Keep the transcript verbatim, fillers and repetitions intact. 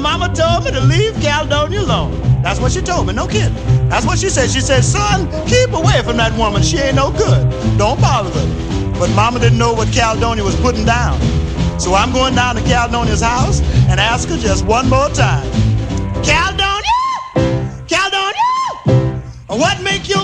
mama told me to leave Caledonia alone. That's what she told me, no kidding. That's what she said. She said, son, keep away from that woman. She ain't no good. Don't bother with her. But mama didn't know what Caledonia was putting down. So I'm going down to Caledonia's house and ask her just one more time. Caledonia! Caledonia! What make you